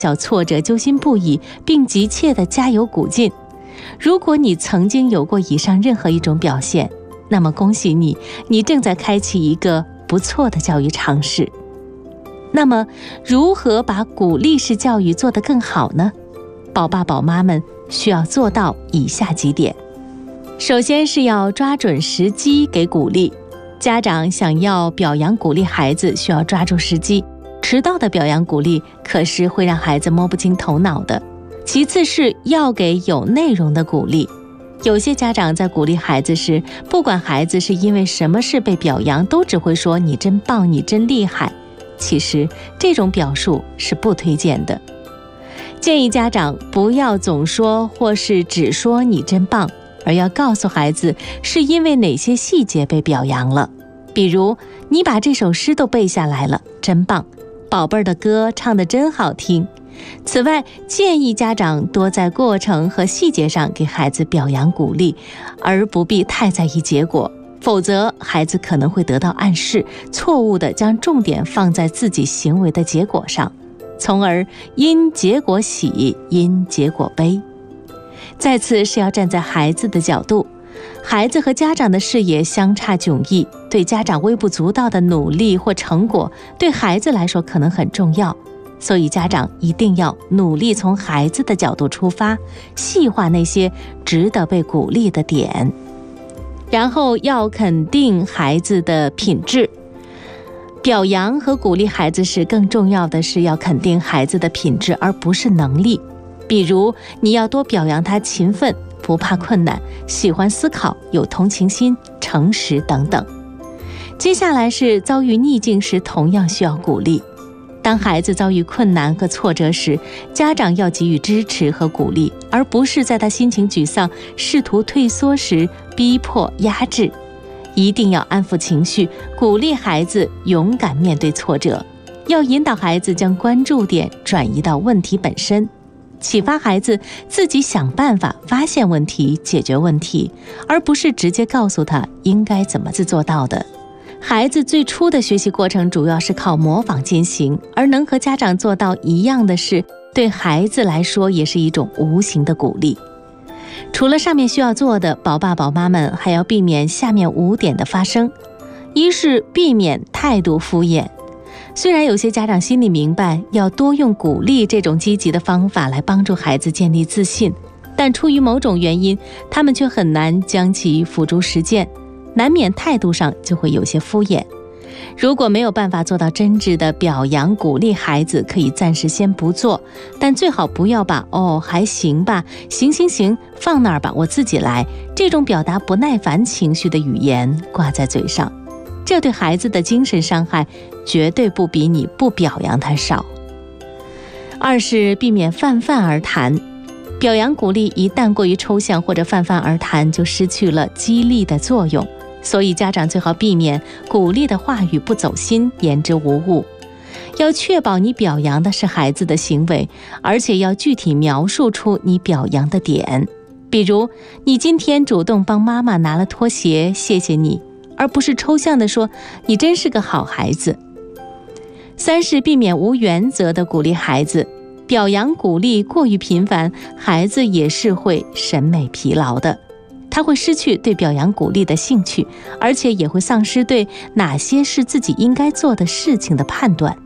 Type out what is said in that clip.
较挫折揪心不已，并急切地加油鼓劲。如果你曾经有过以上任何一种表现，那么恭喜你，你正在开启一个不错的教育尝试。那么，如何把鼓励式教育做得更好呢？宝爸宝妈们需要做到以下几点。首先是要抓准时机给鼓励。家长想要表扬鼓励孩子，需要抓住时机。迟到的表扬鼓励可是会让孩子摸不清头脑的。其次是要给有内容的鼓励。有些家长在鼓励孩子时，不管孩子是因为什么事被表扬，都只会说你真棒，你真厉害。其实这种表述是不推荐的。建议家长不要总说或是只说你真棒，而要告诉孩子是因为哪些细节被表扬了。比如，你把这首诗都背下来了，真棒，宝贝儿的歌唱得真好听。此外，建议家长多在过程和细节上给孩子表扬鼓励，而不必太在意结果，否则孩子可能会得到暗示，错误地将重点放在自己行为的结果上，从而因结果喜，因结果悲。再次是要站在孩子的角度，孩子和家长的视野相差迥异，对家长微不足道的努力或成果，对孩子来说可能很重要。所以家长一定要努力从孩子的角度出发，细化那些值得被鼓励的点，然后要肯定孩子的品质。表扬和鼓励孩子时，更重要的是要肯定孩子的品质，而不是能力。比如，你要多表扬他勤奋、不怕困难、喜欢思考、有同情心、诚实等等。接下来是遭遇逆境时，同样需要鼓励。当孩子遭遇困难和挫折时，家长要给予支持和鼓励，而不是在他心情沮丧、试图退缩时逼迫压制。一定要安抚情绪，鼓励孩子勇敢面对挫折，要引导孩子将关注点转移到问题本身，启发孩子自己想办法发现问题、解决问题，而不是直接告诉他应该怎么做到的。孩子最初的学习过程主要是靠模仿进行，而能和家长做到一样的事，对孩子来说也是一种无形的鼓励。除了上面需要做的，宝爸宝妈们还要避免下面5点的发生。一是避免态度敷衍。虽然有些家长心里明白要多用鼓励这种积极的方法来帮助孩子建立自信，但出于某种原因，他们却很难将其付诸实践，难免态度上就会有些敷衍。如果没有办法做到真挚的表扬鼓励孩子，可以暂时先不做，但最好不要把还行吧、行放那儿吧，我自己来这种表达不耐烦情绪的语言挂在嘴上，这对孩子的精神伤害绝对不比你不表扬他少。二是避免泛泛而谈。表扬鼓励一旦过于抽象或者泛泛而谈，就失去了激励的作用，所以家长最好避免鼓励的话语不走心，言之无物。要确保你表扬的是孩子的行为，而且要具体描述出你表扬的点。比如，你今天主动帮妈妈拿了拖鞋，谢谢你，而不是抽象地说你真是个好孩子。三是避免无原则的鼓励孩子。表扬鼓励过于频繁，孩子也是会审美疲劳的，他会失去对表扬鼓励的兴趣，而且也会丧失对哪些是自己应该做的事情的判断。